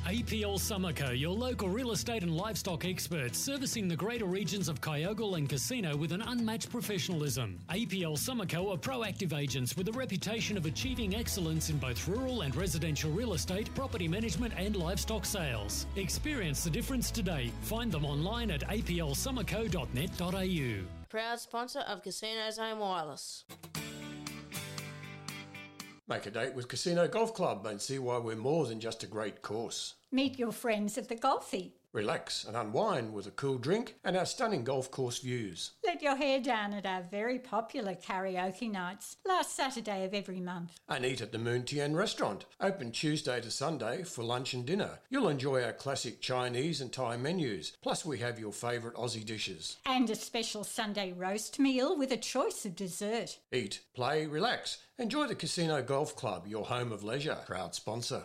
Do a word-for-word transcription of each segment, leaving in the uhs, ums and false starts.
A P L Summerco, your local real estate and livestock experts, servicing the greater regions of Kyogle and Casino with an unmatched professionalism. A P L Summerco are proactive agents with a reputation of achieving excellence in both rural and residential real estate, property management and livestock sales. Experience the difference today. Find them online at a p l summerco dot net dot a u. Proud sponsor of Casino Zone Wireless. Make a date with Casino Golf Club and see why we're more than just a great course. Meet your friends at the Golfy. Relax and unwind with a cool drink and our stunning golf course views. Let your hair down at our very popular karaoke nights, last Saturday of every month. And eat at the Moon Tien restaurant, open Tuesday to Sunday for lunch and dinner. You'll enjoy our classic Chinese and Thai menus, plus we have your favourite Aussie dishes. And a special Sunday roast meal with a choice of dessert. Eat, play, relax. Enjoy the Casino Golf Club, your home of leisure. Proud sponsor.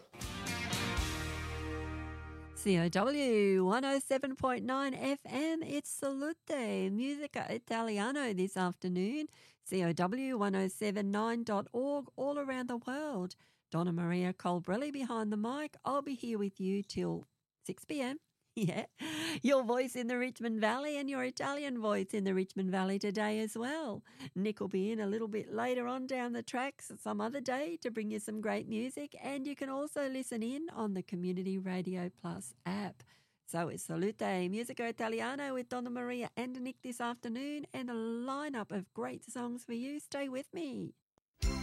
C O W one oh seven point nine F M, it's Salute, Musica Italiano this afternoon. C O W one oh seven nine dot org, all around the world. Donna Maria Colbrelli behind the mic. I'll be here with you till six p.m. Yeah, your voice in the Richmond Valley and your Italian voice in the Richmond Valley today as well. Nick will be in a little bit later on down the tracks some other day to bring you some great music, and you can also listen in on the Community Radio Plus app. So it's Salute, Musica Italiano with Donna Maria and Nick this afternoon, and a lineup of great songs for you. Stay with me.